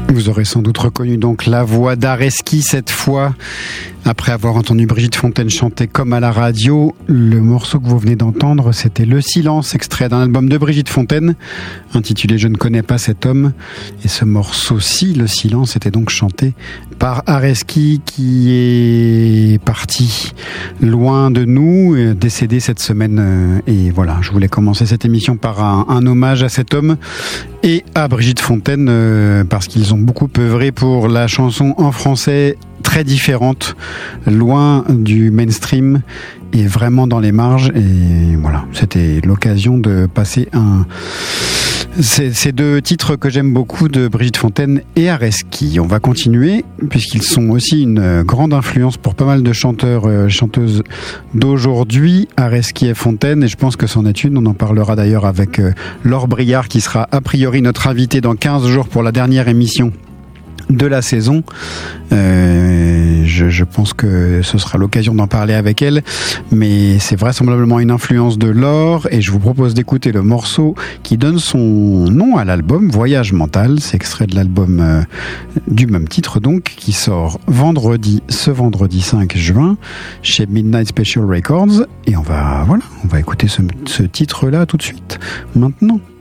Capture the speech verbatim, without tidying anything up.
Vous aurez sans doute reconnu donc la voix d'Areski cette fois. Après avoir entendu Brigitte Fontaine chanter comme à la radio, le morceau que vous venez d'entendre, c'était Le Silence, extrait d'un album de Brigitte Fontaine, intitulé Je ne connais pas cet homme. Et ce morceau-ci, Le Silence, était donc chanté par Areski, qui est parti loin de nous, décédé cette semaine. Et voilà, je voulais commencer cette émission par un, un hommage à cet homme et à Brigitte Fontaine, parce qu'ils ont beaucoup œuvré pour la chanson en français, très différente, loin du mainstream et vraiment dans les marges. Et voilà, c'était l'occasion de passer un... Ces, ces deux titres que j'aime beaucoup de Brigitte Fontaine et Areski. On va continuer, puisqu'ils sont aussi une grande influence pour pas mal de chanteurs et chanteuses d'aujourd'hui, Areski et Fontaine, et je pense que c'en est une. On en parlera d'ailleurs avec Laure Briard, qui sera a priori notre invitée dans quinze jours pour la dernière émission de la saison. Euh, je, je pense que ce sera l'occasion d'en parler avec elle, mais c'est vraisemblablement une influence de Laure, et je vous propose d'écouter le morceau qui donne son nom à l'album, Voyage mental. C'est extrait de l'album euh, du même titre donc, qui sort vendredi, ce vendredi cinq juin chez Midnight Special Records, et on va, voilà, on va écouter ce, ce titre-là tout de suite, maintenant.